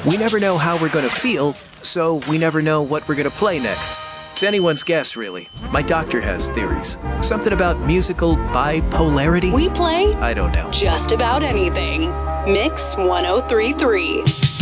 We never know how we're going to feel, so we never know what we're going to play next. It's anyone's guess, really. My doctor has theories. Something about musical bipolarity? We play I don't know. just about anything. Mix 1033.